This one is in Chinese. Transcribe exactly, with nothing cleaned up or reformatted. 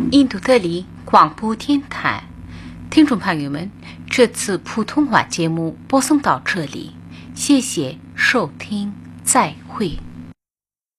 印度德里广播电台，听众朋友们，这次普通话节目播送到这里，谢谢收听，再会。